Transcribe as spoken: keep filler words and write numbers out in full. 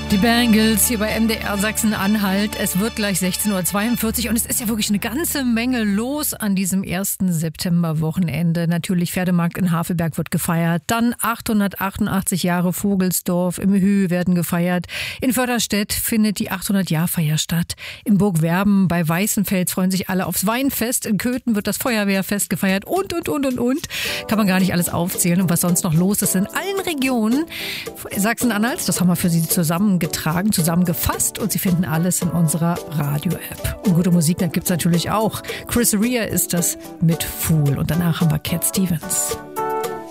Die Bangles hier bei M D R Sachsen-Anhalt. Es wird gleich sechzehn Uhr zweiundvierzig und es ist ja wirklich eine ganze Menge los an diesem ersten September-Wochenende. Natürlich Pferdemarkt in Havelberg wird gefeiert. Dann achthundertachtundachtzig Jahre Vogelsdorf im Hü werden gefeiert. In Förderstedt findet die achthundert-Jahr-Feier statt. In Burgwerben bei Weißenfels freuen sich alle aufs Weinfest. In Köthen wird das Feuerwehrfest gefeiert und, und, und, und, und. Kann man gar nicht alles aufzählen und was sonst noch los ist in allen Regionen Sachsen-Anhalts. Das haben wir für Sie zusammen getragen, zusammengefasst und Sie finden alles in unserer Radio-App. Und gute Musik, da gibt's natürlich auch. Chris Rea ist das mit Fool und danach haben wir Cat Stevens.